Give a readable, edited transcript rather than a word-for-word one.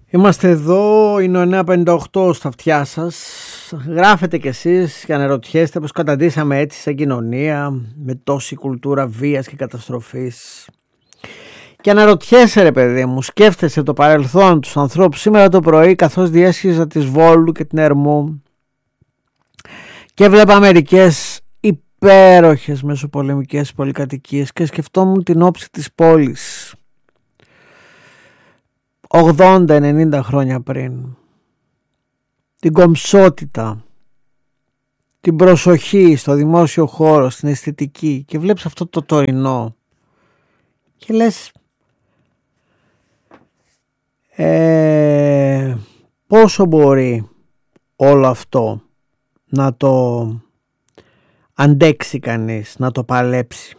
Είμαστε εδώ, είναι ο 958 στα αυτιά σας. Γράφετε κι εσείς και αναρωτιέστε πως καταντήσαμε έτσι σαν κοινωνία με τόση κουλτούρα βίας και καταστροφής. Και αναρωτιέσαι ρε παιδί μου, σκέφτεσαι το παρελθόν τους ανθρώπους. Σήμερα το πρωί καθώς διέσχιζα της Βόλου και την Ερμού και βλέπα μερικές υπέροχες μεσοπολεμικές πολυκατοικίες και σκεφτόμουν την όψη της πόλης 80-90 χρόνια πριν, την κομψότητα, την προσοχή στο δημόσιο χώρο, στην αισθητική, και βλέπεις αυτό το τωρινό και λες πόσο μπορεί όλο αυτό να το αντέξει κανείς, να το παλέψει.